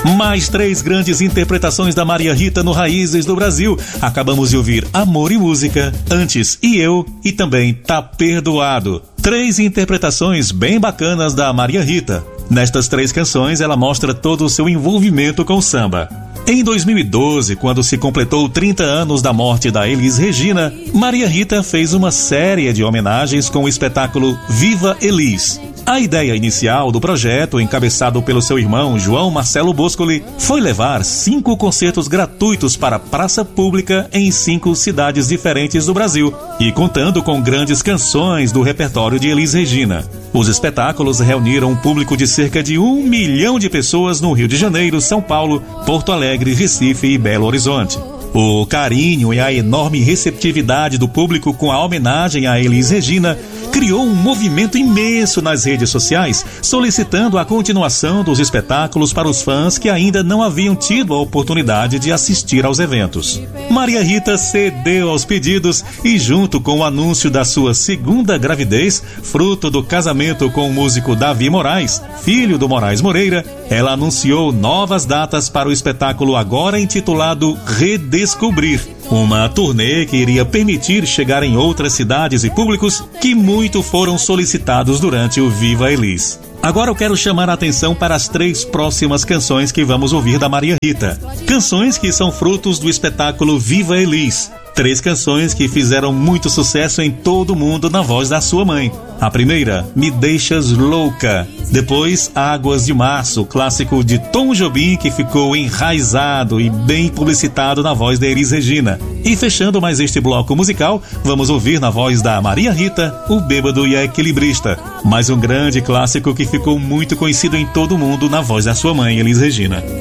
Mais 3 grandes interpretações da Maria Rita no Raízes do Brasil. Acabamos de ouvir Amor e Música, Antes e Eu e também Tá Perdoado. 3 interpretações bem bacanas da Maria Rita. Nestas 3 canções, ela mostra todo o seu envolvimento com o samba. Em 2012, quando se completou 30 anos da morte da Elis Regina, Maria Rita fez uma série de homenagens com o espetáculo Viva Elis. A ideia inicial do projeto, encabeçado pelo seu irmão João Marcelo Boscoli, foi levar 5 concertos gratuitos para a praça pública em 5 cidades diferentes do Brasil e contando com grandes canções do repertório de Elis Regina. Os espetáculos reuniram um público de cerca de 1 milhão de pessoas no Rio de Janeiro, São Paulo, Porto Alegre, Recife e Belo Horizonte. O carinho e a enorme receptividade do público com a homenagem a Elis Regina criou um movimento imenso nas redes sociais, solicitando a continuação dos espetáculos para os fãs que ainda não haviam tido a oportunidade de assistir aos eventos. Maria Rita cedeu aos pedidos e, junto com o anúncio da sua 2ª gravidez, fruto do casamento com o músico Davi Moraes, filho do Moraes Moreira, ela anunciou novas datas para o espetáculo agora intitulado Redescobrir, uma turnê que iria permitir chegar em outras cidades e públicos que muito foram solicitados durante o Viva Elis. Agora eu quero chamar a atenção para as 3 próximas canções que vamos ouvir da Maria Rita. Canções que são frutos do espetáculo Viva Elis. 3 canções que fizeram muito sucesso em todo o mundo na voz da sua mãe. A primeira, Me Deixas Louca. Depois, Águas de Março, clássico de Tom Jobim, que ficou enraizado e bem publicitado na voz da Elis Regina. E fechando mais este bloco musical, vamos ouvir na voz da Maria Rita, O Bêbado e a Equilibrista. Mais um grande clássico que ficou muito conhecido em todo o mundo na voz da sua mãe, Elis Regina.